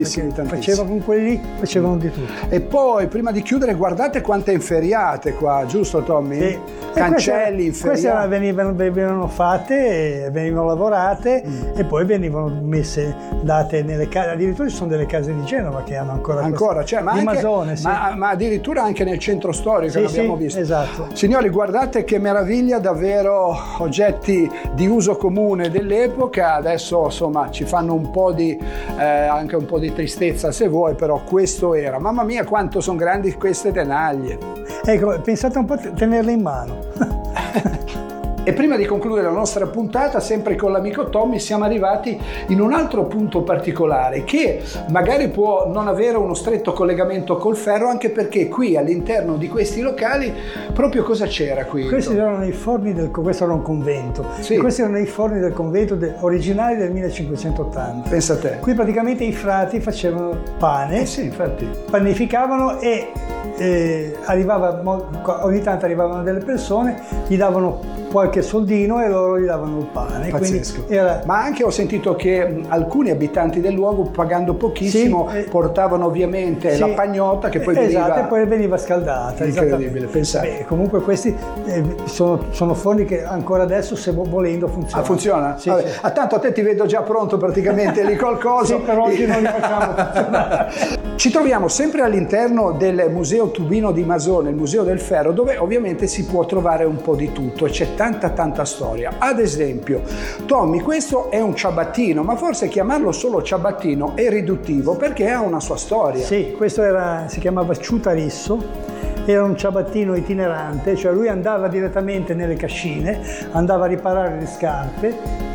Faceva con quelli, facevano di tutto. E poi, prima di chiudere, guardate quante inferriate qua, giusto Tommy? Sì. Cancelli, inferriate. Queste venivano fatte, venivano lavorate e poi venivano date nelle case. Addirittura ci sono delle case di Genova che hanno ancora cioè, ma di anche, Masone, sì. ma addirittura anche nel centro storico l'abbiamo visto. Esatto. Signori, guardate che meraviglia, davvero oggetti di uso comune dell'epoca. Adesso insomma ci fanno un po' di anche un po' di tristezza se vuoi, però questo era. Mamma mia quanto sono grandi queste tenaglie. Ecco, pensate un po' a tenerle in mano. E prima di concludere la nostra puntata, sempre con l'amico Tommy, siamo arrivati in un altro punto particolare che magari può non avere uno stretto collegamento col ferro, anche perché qui all'interno di questi locali proprio cosa c'era qui? Questi erano i forni questo era un convento, sì. E questi erano i forni del convento originali del 1580. Pensa a te. Qui praticamente i frati facevano pane, sì, infatti. panificavano e ogni tanto arrivavano delle persone, gli davano qualche soldino e loro gli davano il pane. Pazzesco. Ma anche ho sentito che alcuni abitanti del luogo, pagando pochissimo, portavano ovviamente la pagnotta che poi e poi veniva scaldata. Incredibile, pensate. Comunque questi sono forni che ancora adesso, se volendo, funzionano. Ah, funziona? Sì, Vabbè. sì. Tanto a te ti vedo già pronto praticamente lì col coso. Sì, però oggi non li facciamo funzionare. Ci troviamo sempre all'interno del Museo Tubino di Masone, il Museo del Ferro, dove ovviamente si può trovare un po' di tutto e c'è tanta storia. Ad esempio, Tommy, questo è un ciabattino, ma forse chiamarlo solo ciabattino è riduttivo perché ha una sua storia. Sì, questo si chiamava ciutarisso, era un ciabattino itinerante, cioè lui andava direttamente nelle cascine, andava a riparare le scarpe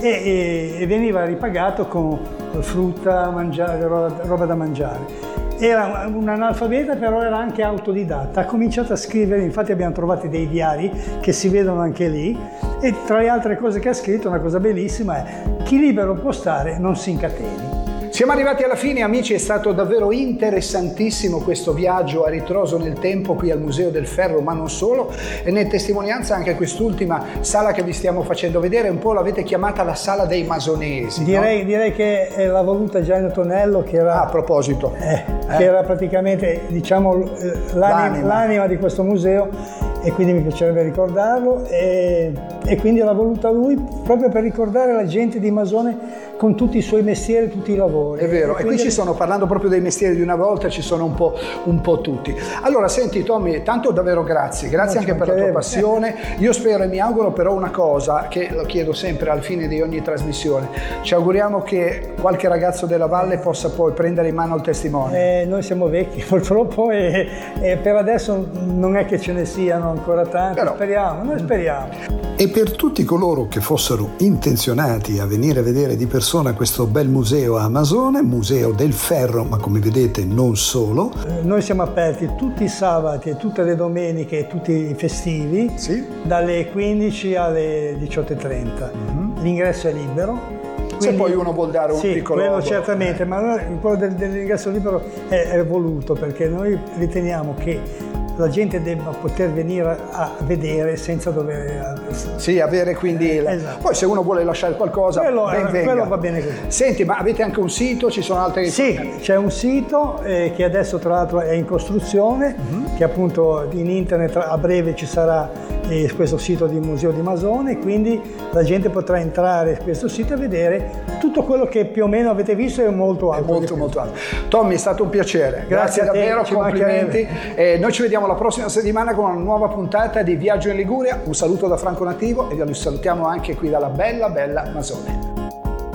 e veniva ripagato con frutta, roba da mangiare. Era un analfabeta, però era anche autodidatta. Ha cominciato a scrivere, infatti abbiamo trovato dei diari che si vedono anche lì, e tra le altre cose che ha scritto, una cosa bellissima è: chi libero può stare non si incateni. Siamo arrivati alla fine, amici, è stato davvero interessantissimo questo viaggio a ritroso nel tempo qui al Museo del Ferro, ma non solo, e ne testimonianza anche quest'ultima sala che vi stiamo facendo vedere, un po' l'avete chiamata la sala dei masonesi. Direi che l'ha voluta Gianni Tonello, che era, a proposito, che era praticamente, diciamo, l'anima di questo museo, e quindi mi piacerebbe ricordarlo, e quindi l'ha voluta lui proprio per ricordare la gente di Masone con tutti i suoi mestieri, tutti i lavori. È vero, e qui ci sono, parlando proprio dei mestieri di una volta, ci sono un po' tutti. Allora, senti Tommy, tanto davvero grazie anche per la tua passione. Io spero e mi auguro però una cosa, che lo chiedo sempre al fine di ogni trasmissione: ci auguriamo che qualche ragazzo della Valle possa poi prendere in mano il testimone. Noi siamo vecchi purtroppo e per adesso non è che ce ne siano ancora tanti, però noi speriamo. E per tutti coloro che fossero intenzionati a venire a vedere di persona questo bel museo a Masone, Museo del Ferro, ma come vedete non solo. Noi siamo aperti tutti i sabati e tutte le domeniche e tutti i festivi, sì, dalle 15 alle 18:30. L'ingresso è libero. Se Quindi, poi uno vuol dare un piccolo... quello certamente, ma quello dell'ingresso libero è voluto perché noi riteniamo che la gente debba poter venire a vedere senza dover... Sì, avere quindi... Esatto. Poi se uno vuole lasciare qualcosa, ben venga. Quello va bene così. Senti, ma avete anche un sito? Ci sono altre... Sì, c'è un sito che adesso tra l'altro è in costruzione, che appunto in internet a breve ci sarà questo sito di Museo di Masone, quindi la gente potrà entrare in questo sito e vedere tutto quello che più o meno avete visto e molto altro. Molto alto. Tommy, è stato un piacere. Grazie davvero, complimenti. Noi ci vediamo la prossima settimana con una nuova puntata di Viaggio in Liguria. Un saluto da Franco Nativo e vi salutiamo anche qui dalla bella Masone.